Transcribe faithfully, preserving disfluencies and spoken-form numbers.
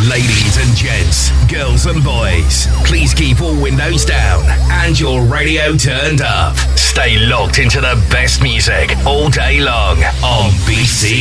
Ladies and gents, girls and boys, please keep all windows down and your radio turned up. Stay locked into the best music all day long on B C